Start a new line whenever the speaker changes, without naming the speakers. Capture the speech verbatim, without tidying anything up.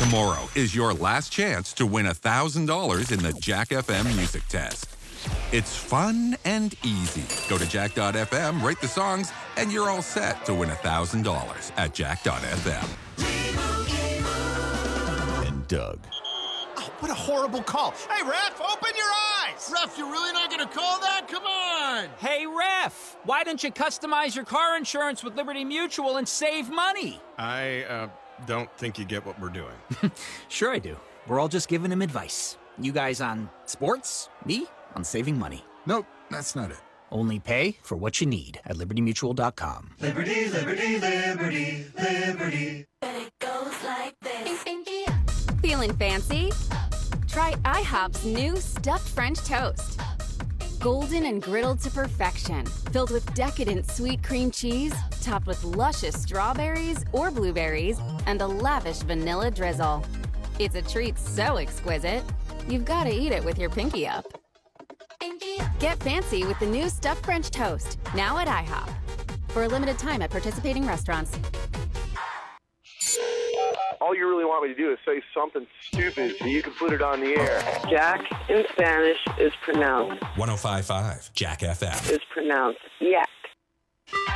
Tomorrow is your last chance to win one thousand dollars in the Jack F M music test. It's fun and easy. Go to jack dot f m, rate the songs, and you're all set to win one thousand dollars at jack dot f m. And Doug.
Oh, what a horrible call. Hey, ref, open your eyes.
Ref, you're really not going to call that? Come on.
Hey, ref, why don't you customize your car insurance with Liberty Mutual and save money?
I uh, don't think you get what we're doing.
Sure I do. We're all just giving him advice. You guys on sports, me on saving money.
Nope, that's not it.
Only pay for what you need at liberty mutual dot com.
Liberty, liberty, liberty, liberty. And it goes like this.
Feeling fancy? Try IHOP's new stuffed French toast. Golden and griddled to perfection, filled with decadent sweet cream cheese, topped with luscious strawberries or blueberries, and a lavish vanilla drizzle. It's a treat so exquisite, you've got to eat it with your pinky up. Get fancy with the new stuffed French toast, now at IHOP. For a limited time at participating restaurants.
All you really want me to do is say something stupid so you can put it on the air.
Jack in Spanish is pronounced.
one oh five point five Jack F M.
Is pronounced yak.